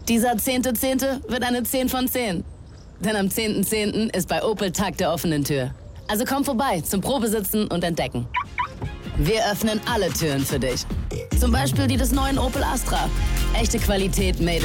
Dieser 10.10. wird eine 10 von 10. Denn am 10.10. ist bei Opel Tag der offenen Tür. Also komm vorbei zum Probesitzen und Entdecken. Wir öffnen alle Türen für dich. Zum Beispiel die des neuen Opel Astra. Echte Qualität made